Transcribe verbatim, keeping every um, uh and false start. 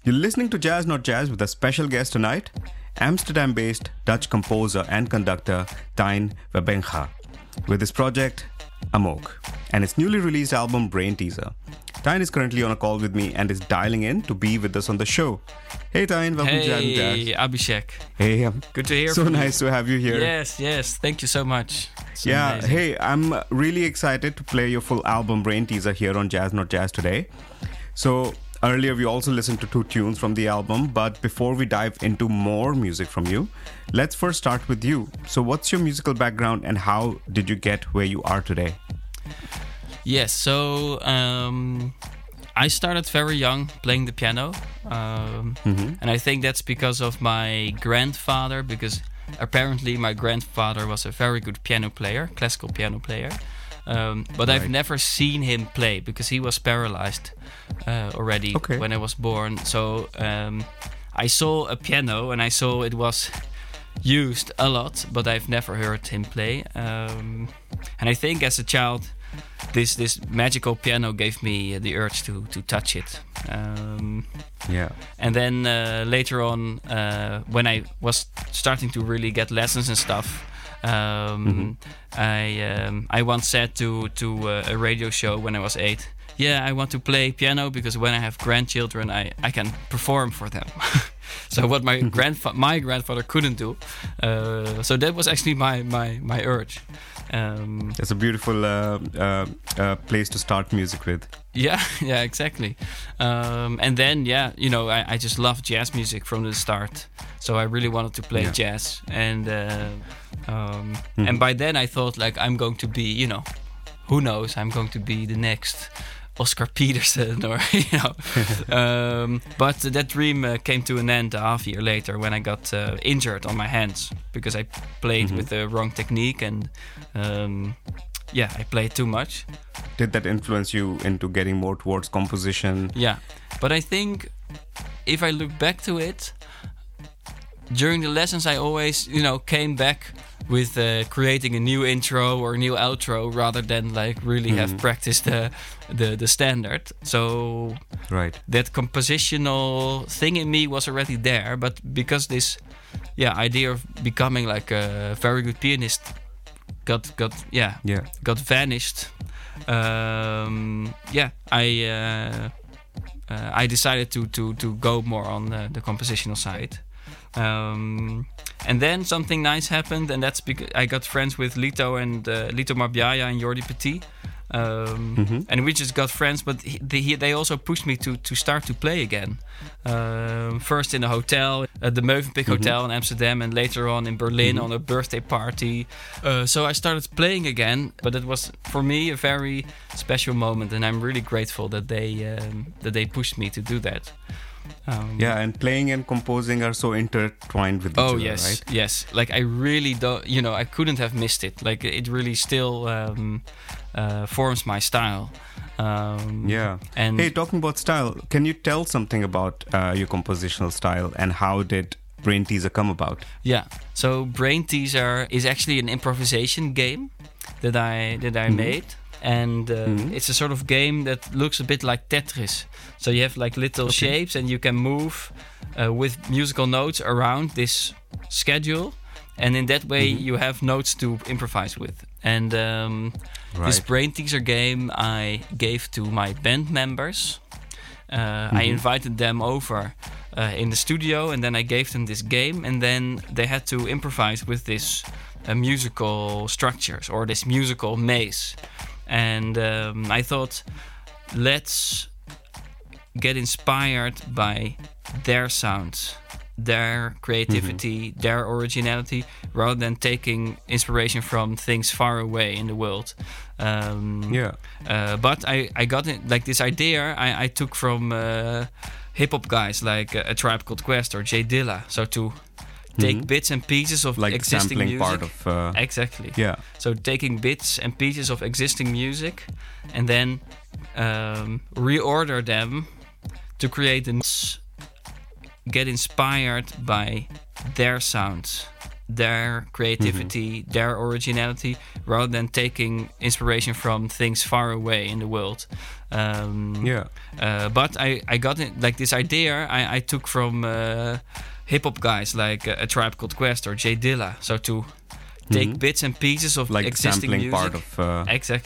You're listening to Jazz Not Jazz with a special guest tonight, Amsterdam-based Dutch composer and conductor Tijn Webbenga, with his project Amok and his newly released album Brain Teaser. Tijn is currently on a call with me and is dialing in to be with us on the show. Hey Tijn, welcome hey, to Jazz Not Jazz. Hey Abhishek. Hey, um, good to hear so from you. So nice to have you here. Yes, yes, thank you so much. So yeah, amazing. Hey, I'm really excited to play your full album Brain Teaser here on Jazz Not Jazz today. So earlier we also listened to two tunes from the album, but before we dive into more music from you, let's first start with you. So what's your musical background and how did you get where you are today? Yes, so um, I started very young playing the piano. Um, mm-hmm. And I think that's because of my grandfather, because apparently my grandfather was a very good piano player, classical piano player. Um, but right. I've never seen him play because he was paralyzed uh, already okay. when I was born. So um, I saw a piano and I saw it was used a lot, but I've never heard him play. Um, and I think as a child, this this magical piano gave me the urge to to touch it. Um, yeah. And then uh, later on, uh, when I was starting to really get lessons and stuff, um, mm-hmm. I um, I once said to to uh, a radio show when I was eight, yeah, I want to play piano because when I have grandchildren, I, I can perform for them. So what my grandfa- my grandfather couldn't do. Uh, so that was actually my my my urge. Um, It's a beautiful uh, uh, uh, place to start music with. Yeah, yeah, exactly. Um, and then, yeah, you know, I, I just loved jazz music from the start. So I really wanted to play yeah. jazz. And uh, um, mm-hmm. and by then I thought, like, I'm going to be, you know, who knows, I'm going to be the next Oscar Peterson or, you know. um, but that dream uh, came to an end a half year later when I got uh, injured on my hands because I played mm-hmm. with the wrong technique and um, yeah, I played too much. Did that influence you into getting more towards composition? Yeah, but I think if I look back to it, during the lessons I always, you know, came back with uh, creating a new intro or a new outro rather than like really mm-hmm. have practiced the, the the standard. So right. that compositional thing in me was already there, but because this yeah idea of becoming like a very good pianist got got yeah, yeah. got vanished. Um, yeah, I uh, uh, I decided to to to go more on the, the compositional side. Um, and then something nice happened, and that's because I got friends with Lito and uh, Lito Marbiaya and Jordi Petit, um, mm-hmm. and we just got friends. But he, they, they also pushed me to to start to play again. Um, first in a hotel, at the Mövenpick mm-hmm. Hotel in Amsterdam, and later on in Berlin mm-hmm. on a birthday party. Uh, so I started playing again, but it was for me a very special moment, and I'm really grateful that they um, that they pushed me to do that. Um, yeah, and playing and composing are so intertwined with each oh, other, yes, right? yes. Like I really don't, you know, I couldn't have missed it. Like it really still um, uh, forms my style. Um, yeah. And hey, talking about style, can you tell something about uh, your compositional style and how did Brain Teaser come about? Yeah. So Brain Teaser is actually an improvisation game that I that I mm-hmm. made. And uh, mm-hmm. it's a sort of game that looks a bit like Tetris. So you have like little okay. shapes and you can move uh, with musical notes around this schedule. And in that way mm-hmm. you have notes to improvise with. And um, right. this Brain Teaser game I gave to my band members. Uh, mm-hmm. I invited them over uh, in the studio and then I gave them this game. And then they had to improvise with this uh, musical structures or this musical maze. And um, I thought, let's get inspired by their sounds, their creativity, mm-hmm. their originality, rather than taking inspiration from things far away in the world. Um, yeah. Uh, but I, I got it, like this idea I, I took from uh, hip hop guys like uh, A Tribe Called Quest or Jay Dilla. So to take mm-hmm. bits and pieces of like existing sampling music. Part of, uh, exactly. Yeah. So taking bits and pieces of existing music and then um, reorder them to create a get inspired by their sounds, their creativity, mm-hmm. their originality, rather than taking inspiration from things far away in the world. Um, yeah. Uh, but I, I got it, like this idea I, I took from uh, hip hop guys like uh, A Tribe Called Quest or Jay Dilla. So to take mm-hmm. bits and pieces of like existing sampling music. part of uh, exactly.